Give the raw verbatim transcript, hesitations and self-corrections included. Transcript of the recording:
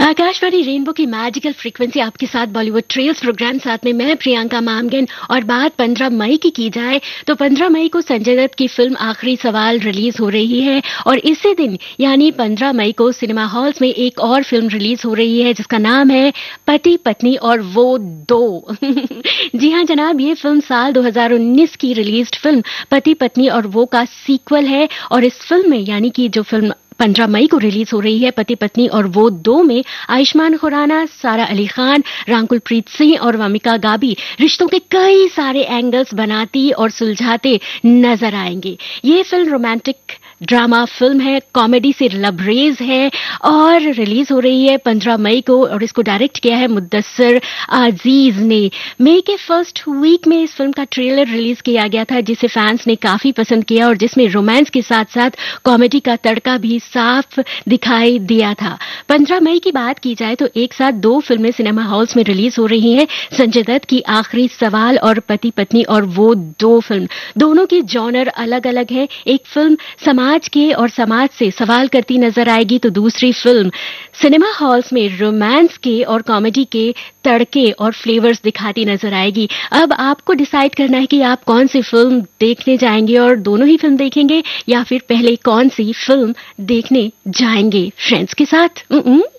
Akashvani rainbow की magical frequency आपके साथ बॉलीवुड ट्रेल्स प्रोग्राम साथ में मैं प्रियंका मामगन। और बात पंद्रह मई की की जाए तो पंद्रह मई को संजय दत्त की फिल्म आखिरी सवाल रिलीज हो रही है और इसी दिन यानी पंद्रह मई को सिनेमा हॉल्स में एक और फिल्म रिलीज हो रही है जिसका नाम है पति पत्नी और वो दो। जी हां जनाब, ये फिल्म साल दो हज़ार उन्नीस की रिलीज्ड फिल्म पति पत्नी और वो का सीक्वल है और इस फिल्म में यानी कि जो फिल्म पंद्रह मई को रिलीज हो रही है पति पत्नी और वो दो में आयुष्मान खुराना, सारा अली खान, रामकुल प्रीत सिंह और वमिका गाबी रिश्तों के कई सारे एंगल्स बनाती और सुलझाते नजर आएंगे। ये फिल्म रोमांटिक ड्रामा फिल्म है, कॉमेडी से लबरेज है और रिलीज हो रही है पंद्रह मई को और इसको डायरेक्ट किया है मुद्दस्सर अजीज ने। मई के फर्स्ट वीक में इस फिल्म का ट्रेलर रिलीज किया गया था जिसे फैंस ने काफी पसंद किया और जिसमें रोमांस के साथ साथ कॉमेडी का तड़का भी साफ दिखाई दिया था। पंद्रह मई की बात की जाए तो एक साथ दो फिल्में सिनेमा हॉल्स में रिलीज हो रही हैं, संजय दत्त की आखिरी सवाल और पति पत्नी और वो दो फिल्म। दोनों की जॉनर अलग अलग है। एक फिल्म समाज के और समाज से सवाल करती नजर आएगी तो दूसरी फिल्म सिनेमा हॉल्स में रोमांस के और कॉमेडी के तड़के और फ्लेवर्स दिखाती नजर आएगी। अब आपको डिसाइड करना है कि आप कौन सी फिल्म देखने जाएंगे और दोनों ही फिल्म देखेंगे या फिर पहले कौन सी फिल्म देखने जाएंगे फ्रेंड्स के साथ।